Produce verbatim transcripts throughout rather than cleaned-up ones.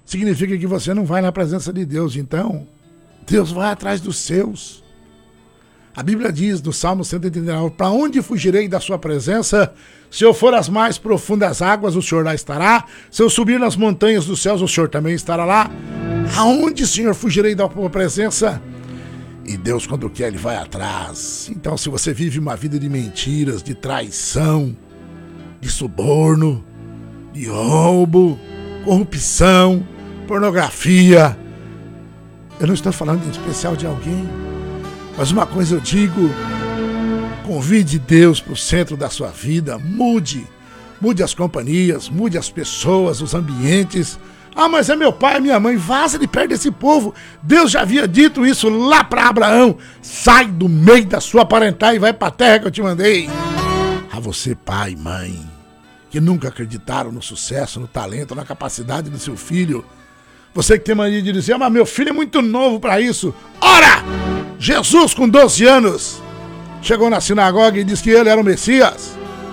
significa que você não vai na presença de Deus. Então, Deus vai atrás dos seus. A Bíblia diz no Salmo cento e oitenta e nove, para onde fugirei da sua presença? Se eu for às mais profundas águas, o Senhor lá estará. Se eu subir nas montanhas dos céus, o Senhor também estará lá. Aonde, Senhor, fugirei da tua presença? E Deus, quando quer, Ele vai atrás. Então, se você vive uma vida de mentiras, de traição, de suborno, de roubo, corrupção, pornografia, eu não estou falando em especial de alguém, mas uma coisa eu digo: convide Deus para o centro da sua vida, mude, mude as companhias, mude as pessoas, os ambientes. Ah, mas é meu pai, é minha mãe, vaza de perto desse povo. Deus já havia dito isso lá para Abraão: sai do meio da sua parentela e vai para a terra que eu te mandei. A você, pai e mãe, que nunca acreditaram no sucesso, no talento, na capacidade do seu filho, você que tem mania de dizer: mas meu filho é muito novo para isso. Ora, Jesus com doze anos chegou na sinagoga e disse que ele era o Messias.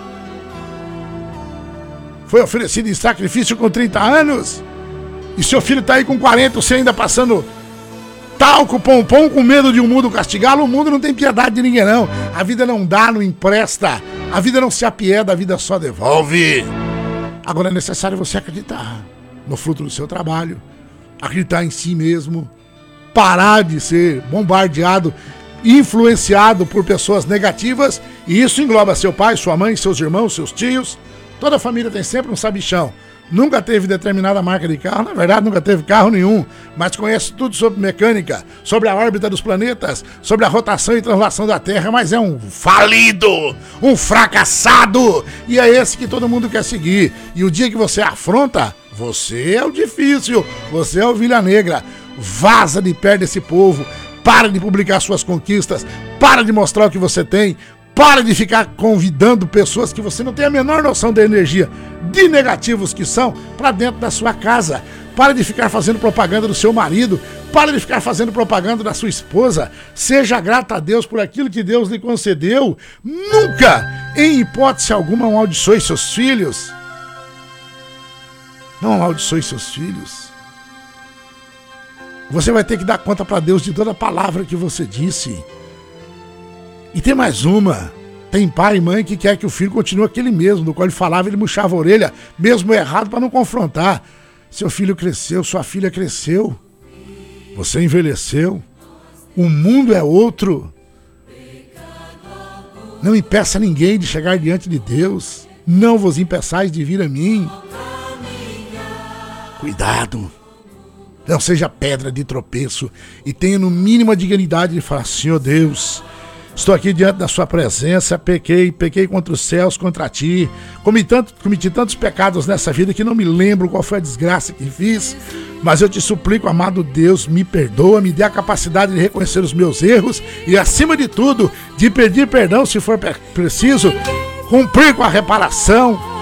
Foi oferecido em sacrifício com trinta anos. E seu filho está aí com quarenta, você ainda passando talco, pompom, com medo de um mundo castigá-lo. O mundo não tem piedade de ninguém, não. A vida não dá, não empresta. A vida não se apieda, a vida só devolve. Agora é necessário você acreditar no fruto do seu trabalho, acreditar em si mesmo, parar de ser bombardeado, influenciado por pessoas negativas. E isso engloba seu pai, sua mãe, seus irmãos, seus tios. Toda família tem sempre um sabichão. Nunca teve determinada marca de carro, na verdade nunca teve carro nenhum, mas conhece tudo sobre mecânica, sobre a órbita dos planetas, sobre a rotação e translação da Terra, mas é um falido, um fracassado, e é esse que todo mundo quer seguir. E o dia que você afronta, você é o difícil, você é a ovelha negra. Vaza de perto desse povo, para de publicar suas conquistas, para de mostrar o que você tem, para de ficar convidando pessoas que você não tem a menor noção da energia de negativos que são para dentro da sua casa. Para de ficar fazendo propaganda do seu marido. Para de ficar fazendo propaganda da sua esposa. Seja grata a Deus por aquilo que Deus lhe concedeu. Nunca, em hipótese alguma, amaldiçoe seus filhos. Não amaldiçoe seus filhos. Você vai ter que dar conta para Deus de toda a palavra que você disse. E tem mais uma: tem pai e mãe que quer que o filho continue aquele mesmo, do qual ele falava, ele murchava a orelha, mesmo errado, para não confrontar. Seu filho cresceu, sua filha cresceu, você envelheceu, o mundo é outro. Não impeça ninguém de chegar diante de Deus, não vos impeçais de vir a mim. Cuidado, não seja pedra de tropeço e tenha no mínimo a dignidade de falar: Senhor Deus, estou aqui diante da sua presença, pequei, pequei contra os céus, contra ti, cometi, tanto, cometi tantos pecados nessa vida que não me lembro qual foi a desgraça que fiz, mas eu te suplico, amado Deus, me perdoa, me dê a capacidade de reconhecer os meus erros e, acima de tudo, de pedir perdão se for preciso, cumprir com a reparação,